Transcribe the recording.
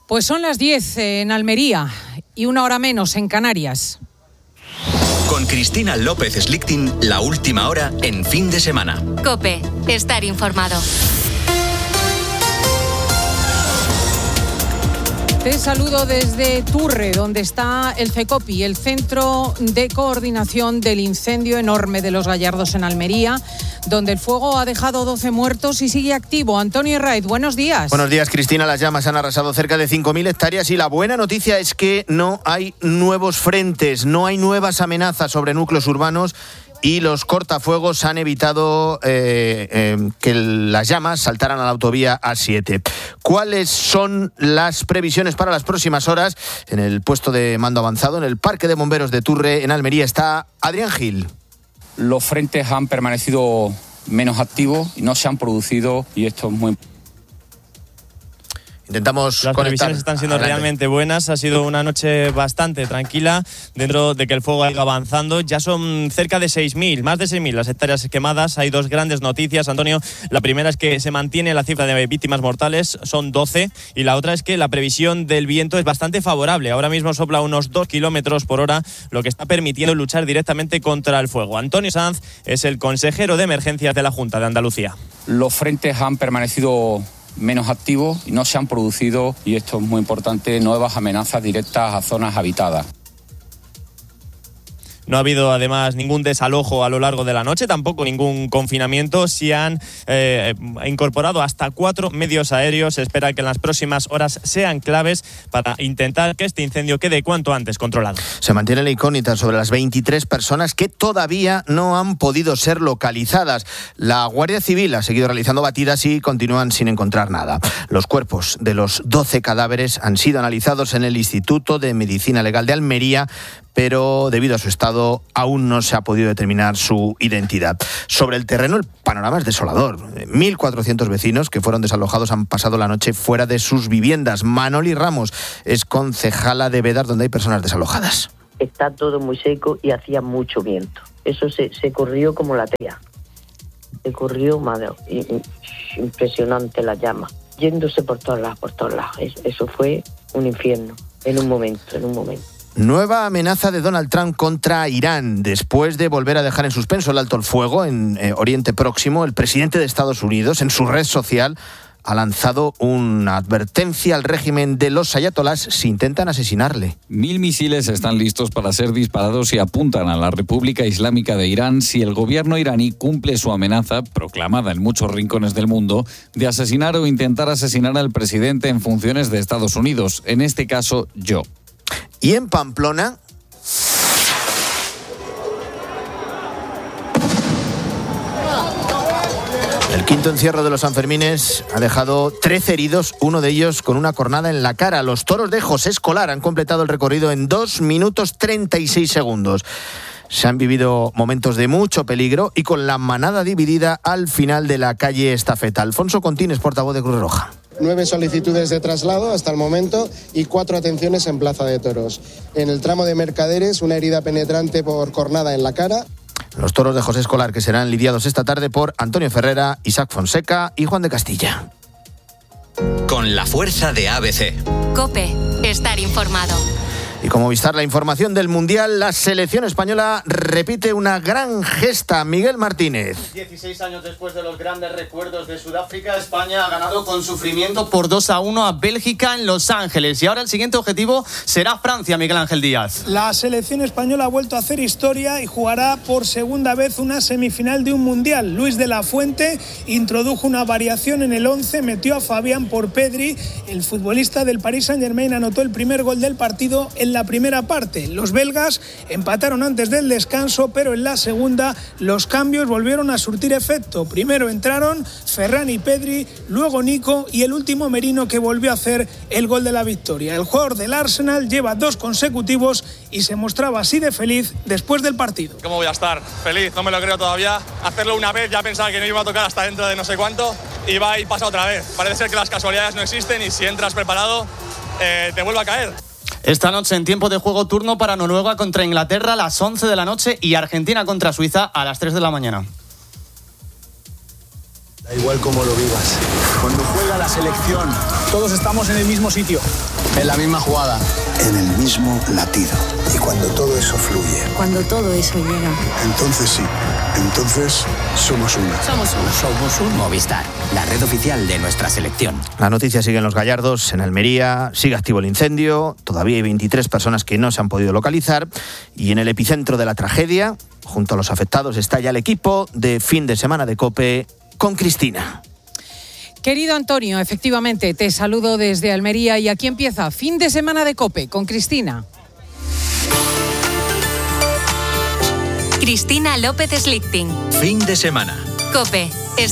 Pues son las 10 en Almería y 1 hora menos en Canarias. Con Cristina López Slichting, la última hora en fin de semana. COPE, estar informado. Te saludo desde Turre, donde está el CECOPI, el Centro de Coordinación del Incendio Enorme de Los Gallardos en Almería, donde el fuego ha dejado 12 muertos y sigue activo. Antonio Herraiz, buenos días. Buenos días, Cristina. Las llamas han arrasado cerca de 5.000 hectáreas y la buena noticia es que no hay nuevos frentes, no hay nuevas amenazas sobre núcleos urbanos y los cortafuegos han evitado que las llamas saltaran a la autovía A7. ¿Cuáles son las previsiones para las próximas horas? En el puesto de mando avanzado, en el Parque de Bomberos de Turre, en Almería, está Adrián Gil. Los frentes han permanecido menos activos y no se han producido, y esto es muy... Intentamos Las conectar. previsiones están siendo realmente buenas. Ha sido una noche bastante tranquila dentro de que el fuego ha ido avanzando. Ya son cerca de 6.000, más de 6.000 las hectáreas quemadas. Hay dos grandes noticias, Antonio. La primera es que se mantiene la cifra de víctimas mortales, son 12. Y la otra es que la previsión del viento es bastante favorable. Ahora mismo sopla unos 2 kilómetros por hora, lo que está permitiendo luchar directamente contra el fuego. Antonio Sanz es el consejero de emergencias de la Junta de Andalucía. Los frentes han permanecido menos activos y no se han producido, y esto es muy importante, nuevas amenazas directas a zonas habitadas. No ha habido además ningún desalojo a lo largo de la noche, tampoco ningún confinamiento. Se han incorporado hasta 4 medios aéreos. Se espera que en las próximas horas sean claves para intentar que este incendio quede cuanto antes controlado. Se mantiene la incógnita sobre las 23 personas que todavía no han podido ser localizadas. La Guardia Civil ha seguido realizando batidas y continúan sin encontrar nada. Los cuerpos de los 12 cadáveres han sido analizados en el Instituto de Medicina Legal de Almería, pero debido a su estado aún no se ha podido determinar su identidad. Sobre el terreno el panorama es desolador. 1.400 vecinos que fueron desalojados han pasado la noche fuera de sus viviendas. Manoli Ramos es concejala de Bédar, donde hay personas desalojadas. Está todo muy seco y hacía mucho viento. Eso se corrió como la tela. Se corrió, madre, impresionante la llama. Yéndose por todos lados. Eso fue un infierno, en un momento. Nueva amenaza de Donald Trump contra Irán. Después de volver a dejar en suspenso el alto el fuego en Oriente Próximo, el presidente de Estados Unidos, en su red social, ha lanzado una advertencia al régimen de los ayatolás si intentan asesinarle. 1000 misiles están listos para ser disparados y apuntan a la República Islámica de Irán si el gobierno iraní cumple su amenaza, proclamada en muchos rincones del mundo, de asesinar o intentar asesinar al presidente en funciones de Estados Unidos, en este caso yo. Y en Pamplona, el quinto encierro de los Sanfermines ha dejado 13 heridos, uno de ellos con una cornada en la cara. Los toros de José Escolar han completado el recorrido en 2 minutos 36 segundos. Se han vivido momentos de mucho peligro y con la manada dividida al final de la calle Estafeta. Alfonso Contines, portavoz de Cruz Roja. 9 solicitudes de traslado hasta el momento y 4 atenciones en Plaza de Toros. En el tramo de Mercaderes, una herida penetrante por cornada en la cara. Los toros de José Escolar que serán lidiados esta tarde por Antonio Ferrera, Isaac Fonseca y Juan de Castilla. Con la fuerza de ABC. COPE, estar informado. Y como Movistar, la información del Mundial, la selección española repite una gran gesta. Miguel Martínez. 16 años después de los grandes recuerdos de Sudáfrica, España ha ganado con sufrimiento por 2-1 a Bélgica en Los Ángeles. Y ahora el siguiente objetivo será Francia, Miguel Ángel Díaz. La selección española ha vuelto a hacer historia y jugará por segunda vez una semifinal de un Mundial. Luis de la Fuente introdujo una variación en el 11, metió a Fabián por Pedri. El futbolista del Paris Saint-Germain anotó el primer gol del partido en la primera parte. Los belgas empataron antes del descanso, pero en la segunda los cambios volvieron a surtir efecto. Primero entraron Ferran y Pedri, luego Nico y el último Merino, que volvió a hacer el gol de la victoria. El jugador del Arsenal lleva 2 consecutivos y se mostraba así de feliz después del partido. ¿Cómo voy a estar? Feliz, no me lo creo todavía. Hacerlo una vez, ya pensaba que no iba a tocar hasta dentro de no sé cuánto, y va y pasa otra vez. Parece ser que las casualidades no existen y si entras preparado, te vuelve a caer. Esta noche en tiempo de juego, turno para Noruega contra Inglaterra a las 11 de la noche y Argentina contra Suiza a las 3 de la mañana. Da igual cómo lo vivas. Cuando juega la selección, Todos estamos en el mismo sitio, en la misma jugada, en el mismo latido. Y cuando todo eso fluye, cuando todo eso llega, entonces sí, entonces somos uno. Somos un Movistar, la red oficial de nuestra selección. La noticia sigue en Los Gallardos, en Almería, sigue activo el incendio, todavía hay 23 personas que no se han podido localizar y en el epicentro de la tragedia, junto a los afectados, está ya el equipo de fin de semana de COPE con Cristina. Querido Antonio, efectivamente, te saludo desde Almería y aquí empieza Fin de Semana de COPE con Cristina. Cristina López Slichting. Fin de semana. COPE.